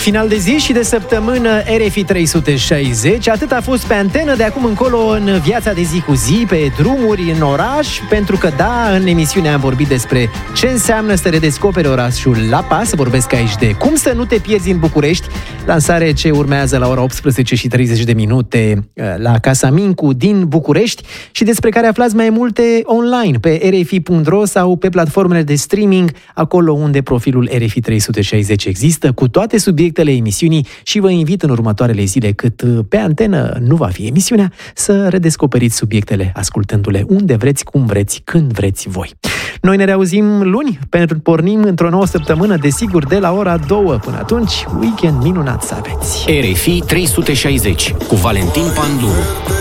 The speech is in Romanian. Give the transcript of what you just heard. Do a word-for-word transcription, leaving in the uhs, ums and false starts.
final de zi și de săptămână R F I trei sute șaizeci. Atât a fost pe antenă de acum încolo în viața de zi cu zi, pe drumuri, în oraș, pentru că da, în emisiune am vorbit despre ce înseamnă să redescoperi orașul la pas. Vorbesc aici de cum să nu te pierzi în București, lansare ce urmează la ora optsprezece și treizeci de minute la Casa Mincu din București și despre care aflați mai multe online pe r f i punct r o sau pe platformele de streaming, acolo unde profilul R F I trei sute șaizeci există, cu toate subiectele emisiunii, și vă invit în următoarele zile, cât pe antenă nu va fi emisiunea, să redescoperiți subiectele ascultându-le unde vreți, cum vreți, când vreți voi. Noi ne reauzim luni, pornim într-o nouă săptămână, desigur, de la ora două. Până atunci, weekend minunat să aveți! R F I trei sute șaizeci cu Valentin Panduru.